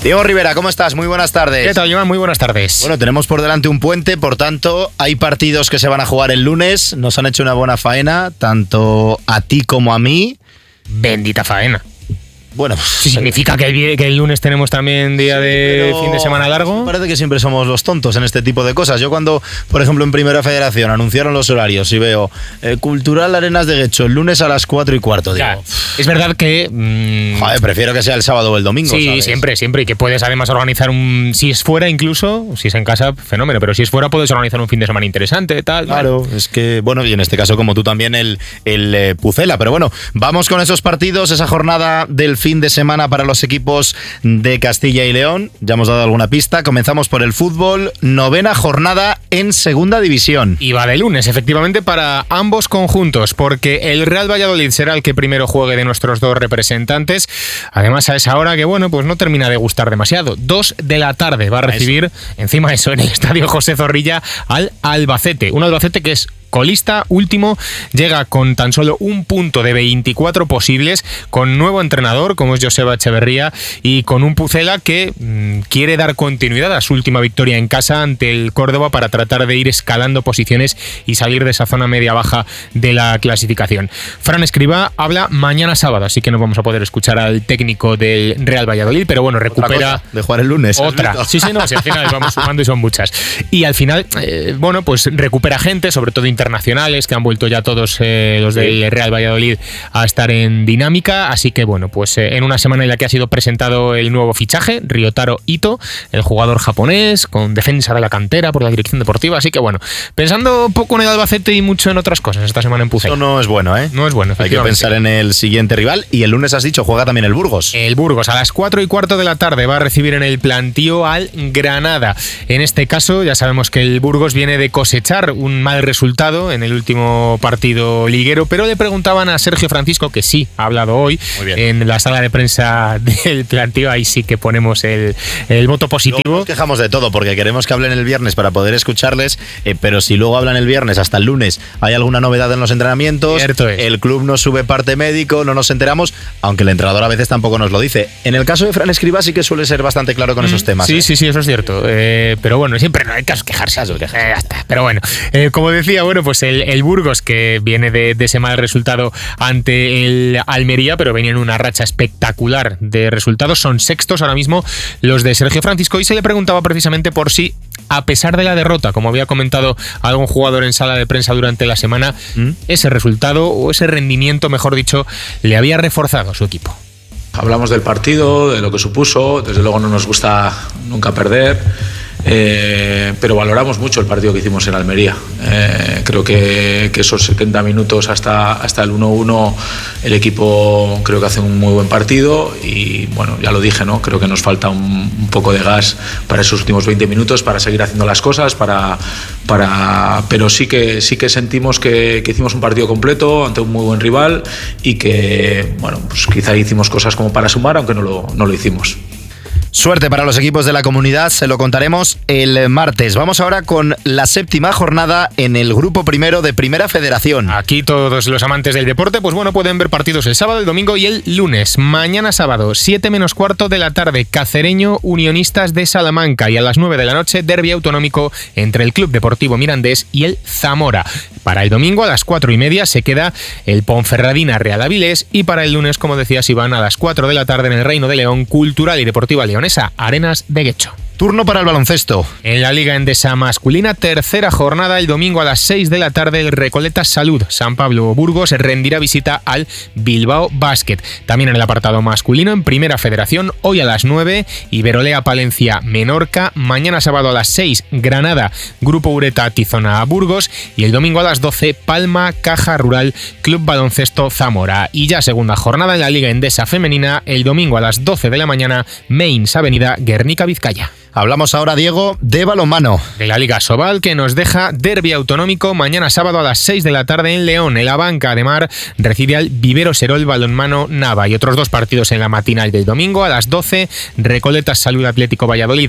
Diego Rivera, ¿cómo estás? Muy buenas tardes. ¿Qué tal, Joan? Muy buenas tardes. Bueno, tenemos por delante un puente, por tanto, hay partidos que se van a jugar el lunes. Nos han hecho una buena faena, tanto a ti como a mí. Bendita faena. Bueno, si significa que el lunes tenemos también día de fin de semana largo. Parece que siempre somos los tontos en este tipo de cosas. Yo cuando, por ejemplo, en Primera Federación anunciaron los horarios y veo Cultural Arenas de Guecho el lunes a las 4:15, digo, es verdad que joder, prefiero que sea el sábado o el domingo. Sí, ¿sabes? siempre, y que puedes además organizar si es fuera incluso, si es en casa, fenómeno, pero si es fuera puedes organizar un fin de semana interesante, tal. Claro, vale. Es que, bueno, y en este caso como tú también el Pucela, pero bueno, vamos con esos partidos, esa jornada del fin de semana para los equipos de Castilla y León. Ya hemos dado alguna pista. Comenzamos por el fútbol. 9ª jornada en Segunda División. Y va de lunes, efectivamente, para ambos conjuntos, porque el Real Valladolid será el que primero juegue de nuestros dos representantes. Además, a esa hora que, bueno, pues no termina de gustar demasiado. 2 de la tarde va a recibir, encima de eso, en el Estadio José Zorrilla, al Albacete. Un Albacete que es colista, último, llega con tan solo un punto de 24 posibles, con nuevo entrenador como es Joseba Echeverría y con un Pucela que quiere dar continuidad a su última victoria en casa ante el Córdoba para tratar de ir escalando posiciones y salir de esa zona media-baja de la clasificación. Fran Escribá habla mañana sábado, así que no vamos a poder escuchar al técnico del Real Valladolid, pero bueno, recupera... de jugar el lunes. Otra. Sí, no, si al final vamos sumando y son muchas. Y al final, bueno, pues recupera gente, sobre todo internacionales, que han vuelto ya todos los del Real Valladolid a estar en dinámica, así que bueno, pues en una semana en la que ha sido presentado el nuevo fichaje, Ryotaro Ito, el jugador japonés, con defensa de la cantera por la dirección deportiva, así que bueno, pensando poco en el Albacete y mucho en otras cosas esta semana en Pucela. Eso no es bueno, ¿eh? No es bueno, hay que pensar en el siguiente rival, y el lunes has dicho, juega también el Burgos. El Burgos a las 4:15 de la tarde va a recibir en el plantío al Granada. En este caso, ya sabemos que el Burgos viene de cosechar un mal resultado en el último partido liguero, pero le preguntaban a Sergio Francisco, que sí ha hablado hoy en la sala de prensa del plantío, ahí sí que ponemos el voto positivo. Luego nos quejamos de todo porque queremos que hablen el viernes para poder escucharles, pero si luego hablan el viernes hasta el lunes hay alguna novedad en los entrenamientos, el club no sube parte médico, no nos enteramos, aunque el entrenador a veces tampoco nos lo dice. En el caso de Fran Escribá sí que suele ser bastante claro con esos temas. Sí, eso es cierto, pero bueno, siempre no hay que quejarse, ya está. Pero bueno, como decía, bueno, pues el Burgos, que viene de ese mal resultado ante el Almería, pero venía en una racha espectacular de resultados, son sextos ahora mismo los de Sergio Francisco, y se le preguntaba precisamente por si, a pesar de la derrota, como había comentado algún jugador en sala de prensa durante la semana, ese resultado, o ese rendimiento, mejor dicho, le había reforzado a su equipo. Hablamos del partido, de lo que supuso, desde luego no nos gusta nunca perder, pero valoramos mucho el partido que hicimos en Almería. Creo que esos 70 minutos hasta el 1-1 el equipo creo que hace un muy buen partido, y bueno, ya lo dije, ¿no? Creo que nos falta un poco de gas para esos últimos 20 minutos para seguir haciendo las cosas, pero sí que sentimos que hicimos un partido completo ante un muy buen rival, y que bueno, pues quizá hicimos cosas como para sumar, aunque no lo hicimos. Suerte para los equipos de la comunidad, se lo contaremos el martes. Vamos ahora con la 7ª jornada en el grupo primero de Primera Federación. Aquí todos los amantes del deporte, pues bueno, pueden ver partidos el sábado, el domingo y el lunes. Mañana sábado, 7:15 de la tarde, Cacereño Unionistas de Salamanca, y a las 9 de la noche, derbi autonómico entre el Club Deportivo Mirandés y el Zamora. Para el domingo a las 4:30 se queda el Ponferradina Real Avilés, y para el lunes, como decías Iván, a las 4 de la tarde en el Reino de León, Cultural y Deportiva Leonesa Arenas de Guecho. Turno para el baloncesto. En la Liga Endesa masculina, tercera jornada, el domingo a las 6 de la tarde, el Recoletas Salud San Pablo Burgos rendirá visita al Bilbao Basket. También en el apartado masculino, en Primera Federación, hoy a las 9, Iberolea Palencia Menorca, mañana sábado a las 6, Granada Grupo Ureta Tizona Burgos, y el domingo a las 12, Palma Caja Rural Club Baloncesto Zamora. Y ya segunda jornada en la Liga Endesa femenina, el domingo a las 12 de la mañana, Mainz Avenida Guernica Vizcaya. Hablamos ahora, Diego, de balonmano. De la Liga Sobal, que nos deja derbi autonómico mañana sábado a las 6 de la tarde en León. En la Banca de Mar recibe al Vivero Serol Balonmano Nava, y otros dos partidos en la matinal del domingo a las 12, Recoletas Salud Atlético Valladolid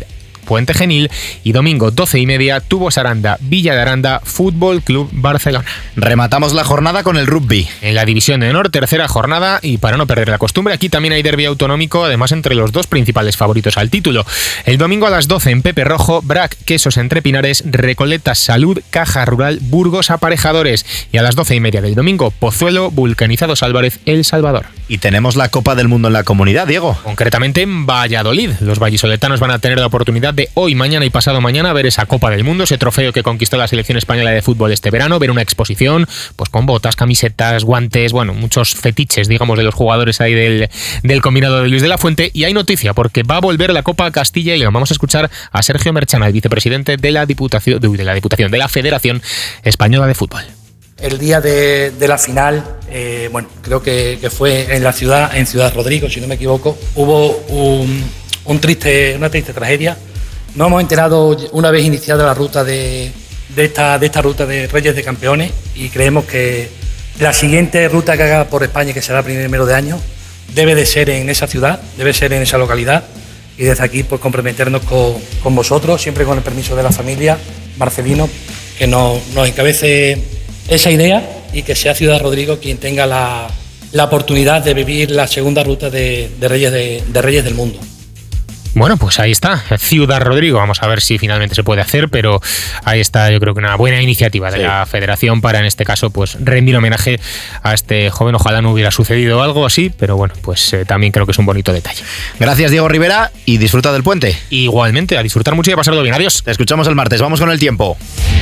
Puente Genil, y domingo 12:30, Tubos Aranda, Villa de Aranda, Fútbol Club Barcelona. Rematamos la jornada con el rugby. En la División de Honor, tercera jornada, y para no perder la costumbre, aquí también hay derbi autonómico, además entre los dos principales favoritos al título. El domingo a las 12 en Pepe Rojo, Brac Quesos Entre Pinares, Recoletas Salud, Caja Rural Burgos Aparejadores, y a las 12:30 del domingo, Pozuelo, Vulcanizados Álvarez, El Salvador. Y tenemos la Copa del Mundo en la comunidad, Diego. Concretamente en Valladolid. Los vallisoletanos van a tener la oportunidad de hoy, mañana y pasado mañana ver esa Copa del Mundo, ese trofeo que conquistó la selección española de fútbol este verano, ver una exposición pues con botas, camisetas, guantes, bueno, muchos fetiches, digamos, de los jugadores ahí del combinado de Luis de la Fuente. Y hay noticia, porque va a volver la Copa Castilla y León. Vamos a escuchar a Sergio Merchana, el vicepresidente de la Federación Española de Fútbol. El día de la final, creo que fue en Ciudad Rodrigo, si no me equivoco, hubo una triste tragedia. Nos hemos enterado una vez iniciada la ruta de esta ruta de Reyes de Campeones, y creemos que la siguiente ruta que haga por España, que será el 1 de año, debe de ser en esa ciudad, debe ser en esa localidad, y desde aquí pues comprometernos con vosotros, siempre con el permiso de la familia Marcelino, que nos encabece esa idea y que sea Ciudad Rodrigo quien tenga la oportunidad de vivir la segunda ruta de Reyes del Mundo. Bueno, pues ahí está, Ciudad Rodrigo. Vamos a ver si finalmente se puede hacer, pero ahí está, yo creo que una buena iniciativa de la Federación para, en este caso, pues rendir homenaje a este joven. Ojalá no hubiera sucedido algo así, pero bueno, pues también creo que es un bonito detalle. Gracias, Diego Rivera, y disfruta del puente. Igualmente, a disfrutar mucho y a pasarlo bien. Adiós. Te escuchamos el martes. Vamos con el tiempo.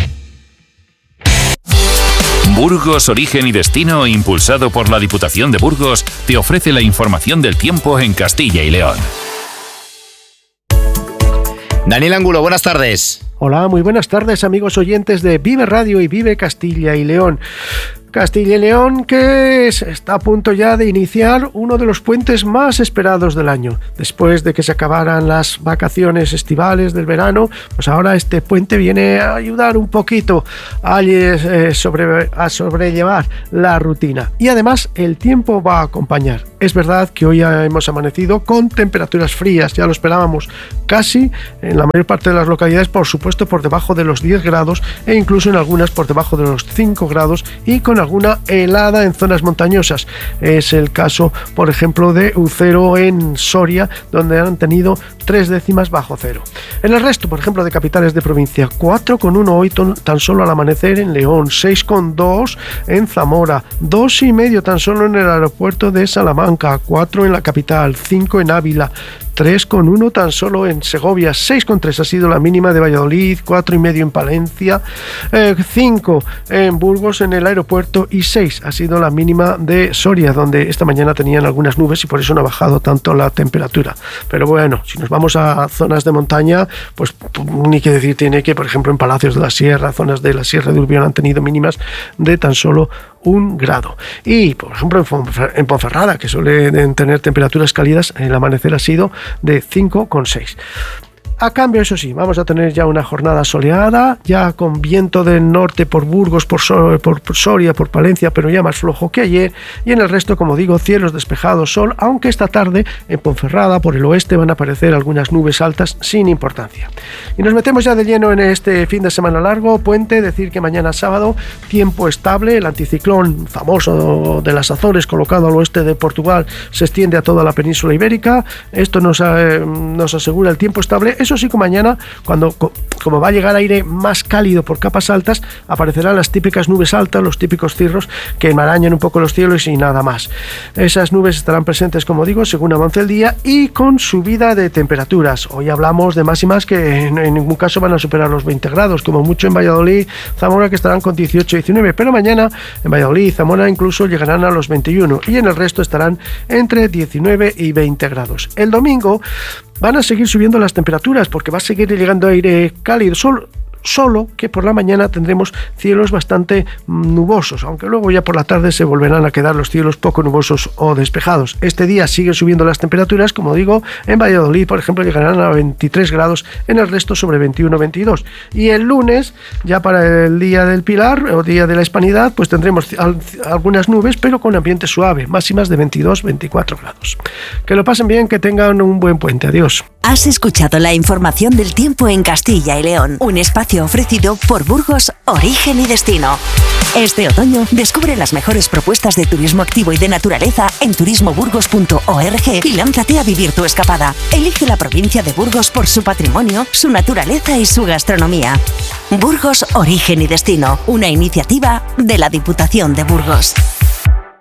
Burgos, Origen y Destino, impulsado por la Diputación de Burgos, te ofrece la información del tiempo en Castilla y León. Daniel Angulo, buenas tardes. Hola, muy buenas tardes, amigos oyentes de Vive Radio y Vive Castilla y León. Castilla y León, que está a punto ya de iniciar uno de los puentes más esperados del año. Después de que se acabaran las vacaciones estivales del verano, pues ahora este puente viene a ayudar un poquito a sobrellevar la rutina. Y además el tiempo va a acompañar. Es verdad que hoy ya hemos amanecido con temperaturas frías, ya lo esperábamos, casi en la mayor parte de las localidades, por supuesto por debajo de los 10 grados e incluso en algunas por debajo de los 5 grados y con alguna helada en zonas montañosas. Es el caso, por ejemplo, de Ucero en Soria, donde han tenido 3 décimas bajo cero. En el resto, por ejemplo, de capitales de provincia, 4,1 hoy tan solo al amanecer en León, 6,2 en Zamora, 2,5 tan solo en el aeropuerto de Salamanca, 4 en la capital, 5 en Ávila, 3,1 tan solo en Segovia, 6,3 ha sido la mínima de Valladolid, 4,5 en Palencia, 5 en Burgos en el aeropuerto y 6 ha sido la mínima de Soria, donde esta mañana tenían algunas nubes y por eso no ha bajado tanto la temperatura. Pero bueno, si nos vamos a zonas de montaña, pues ni que decir tiene que, por ejemplo, en Palacios de la Sierra, zonas de la Sierra de Urbión han tenido mínimas de tan solo 1 grado. Y, por ejemplo, en Ponferrada, que suelen tener temperaturas cálidas, el amanecer ha sido de 5,6. A cambio, eso sí, vamos a tener ya una jornada soleada, ya con viento del norte por Burgos, por Soria, por Palencia, pero ya más flojo que ayer. Y en el resto, como digo, cielos despejados, sol, aunque esta tarde en Ponferrada, por el oeste, van a aparecer algunas nubes altas sin importancia. Y nos metemos ya de lleno en este fin de semana largo, puente, decir que mañana sábado, tiempo estable, el anticiclón famoso de las Azores, colocado al oeste de Portugal, se extiende a toda la península ibérica. Esto nos asegura el tiempo estable. Eso sí, que mañana, como va a llegar aire más cálido por capas altas, aparecerán las típicas nubes altas, los típicos cirros que enmarañan un poco los cielos y nada más. Esas nubes estarán presentes, como digo, según avance el día y con subida de temperaturas. Hoy hablamos de máximas que en ningún caso van a superar los 20 grados, como mucho en Valladolid, Zamora, que estarán con 18-19, pero mañana en Valladolid y Zamora incluso llegarán a los 21 y en el resto estarán entre 19 y 20 grados. El domingo van a seguir subiendo las temperaturas porque va a seguir llegando aire cálido, solo que por la mañana tendremos cielos bastante nubosos, aunque luego ya por la tarde se volverán a quedar los cielos poco nubosos o despejados. Este día siguen subiendo las temperaturas, como digo, en Valladolid, por ejemplo, llegarán a 23 grados, en el resto sobre 21-22. Y el lunes, ya para el día del Pilar o día de la Hispanidad, pues tendremos algunas nubes, pero con ambiente suave, máximas de 22-24 grados. Que lo pasen bien, que tengan un buen puente. Adiós. Has escuchado la información del tiempo en Castilla y León, un espacio ofrecido por Burgos Origen y Destino. Este otoño descubre las mejores propuestas de turismo activo y de naturaleza en turismoburgos.org y lánzate a vivir tu escapada. Elige la provincia de Burgos por su patrimonio, su naturaleza y su gastronomía. Burgos Origen y Destino, una iniciativa de la Diputación de Burgos.